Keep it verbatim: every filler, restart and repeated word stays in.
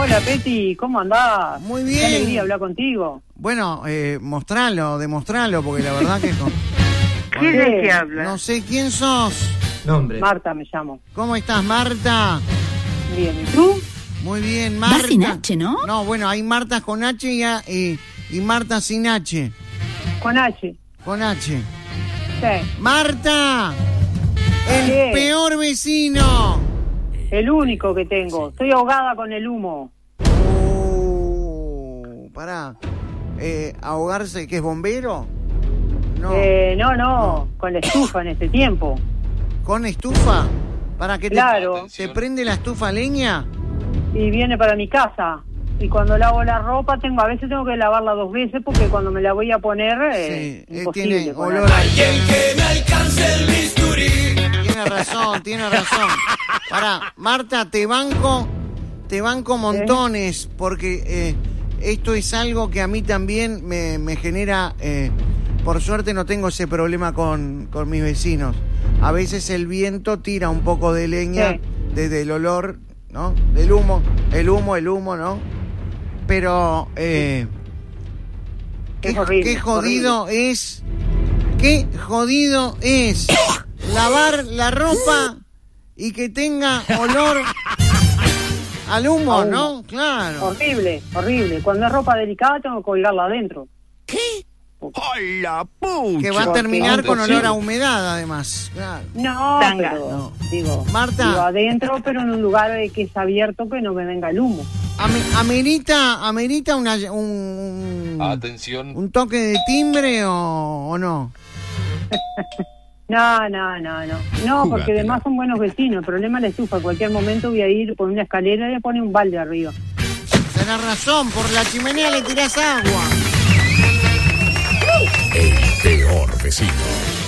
Hola, Peti, ¿cómo andás? Muy bien. Qué alegría hablar contigo. Bueno, eh, mostralo, demostralo, porque la verdad que... Con... ¿Quién es que habla? No sé, ¿quién sos? Nombre. Marta me llamo. ¿Cómo estás, Marta? Bien, ¿y tú? Muy bien, Marta. Va sin H, ¿no? No, bueno, hay Martas con H y, a- y, y Marta sin H. Con H. Con H. Sí. ¡Marta! ¡El ¿Qué? peor vecino! El único que tengo. Estoy ahogada con el humo. Oh, pará. Eh, ¿Ahogarse, que es bombero? No. Eh, no, no, con la estufa en este tiempo. ¿Con estufa? ¿Para que te, Claro. te prende la estufa a leña? Y viene para mi casa. Y cuando lavo la ropa, tengo a veces tengo que lavarla dos veces porque cuando me la voy a poner eh, Sí, eh, imposible tiene ponerla. olor a... Alguien que me alcance el bisturí. Tiene razón, tiene razón. Pará, Marta, te banco, te banco montones, porque eh, esto es algo que a mí también me, me genera... Eh, por suerte no tengo ese problema con, con mis vecinos. A veces el viento tira un poco de leña Sí. desde el olor, ¿no? Del humo, el humo, el humo, ¿no? Pero... Eh, Es qué, horrible, qué jodido es... Qué jodido es lavar la ropa y que tenga olor al humo, A humo. ¿no? Claro. Horrible, horrible. Cuando es ropa delicada tengo que colgarla adentro. ¡Ay, la pucha! Que va a terminar Porque- con olor a humedad, además. Claro. No, Tanga. pero, No. digo, Marta. digo, adentro, pero en un lugar eh, que es abierto, que no me venga el humo. Ame- ¿Amerita, amerita una, un, Atención. un toque de timbre o, o no? No, no, no, no. No, porque además son buenos vecinos. El problema es la estufa. En cualquier momento voy a ir por una escalera y le pone un balde arriba. Tenés razón, por la chimenea le tirás agua. El peor vecino.